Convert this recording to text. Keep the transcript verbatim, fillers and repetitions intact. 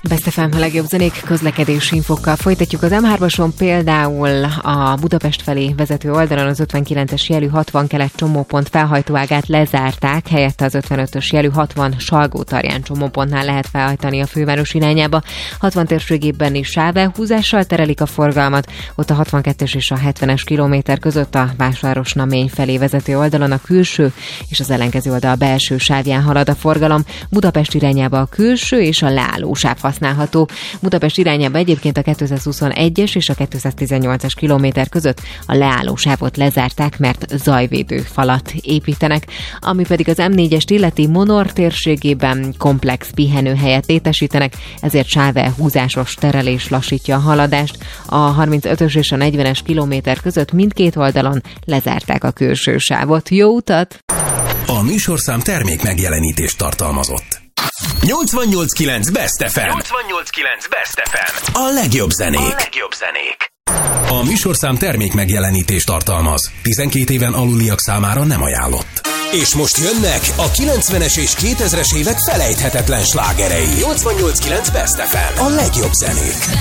Best ef em a legjobb zenék közlekedési infokkal folytatjuk. Az em hármason például a Budapest felé vezető oldalon az ötvenkilences jelű hatvan kelet csomópont felhajtóágát lezárták, helyette az ötvenötös jelű hatvan Salgótarján csomópontnál lehet felhajtani a főváros irányába. hatvan térségében is sávelhúzással terelik a forgalmat, ott a hatvankettes és a hetvenes kilométer között a Vásárosnamény felé vezető oldalon a külső és az ellenkező oldal belső sávján halad a forgalom. Budapest irányába a külső és a leálló sáv használható. Budapest irányába egyébként a kétszázhuszonegyes és a kétszáztizennyolcas kilométer között a leálló sávot lezárták, mert zajvédő falat építenek. Ami pedig az em négyest illeti, Monor térségében komplex pihenőhelyet létesítenek, ezért sávelhúzásos terelés lassítja a haladást. A harmincötös és a negyvenes kilométer között mindkét oldalon lezárták a külső sávot. Jó utat! A műsorszám termék megjelenítést tartalmazott. nyolcvannyolc kilenc Best ef em. nyolcvannyolc kilenc Best ef em. A legjobb zenék. A legjobb zenék. A műsorszám termék megjelenítést tartalmaz. tizenkét éven aluliak számára nem ajánlott. És most jönnek a kilencvenes és kétezres évek felejthetetlen slágerei. nyolcvannyolc kilenc Best ef em. A legjobb zenék.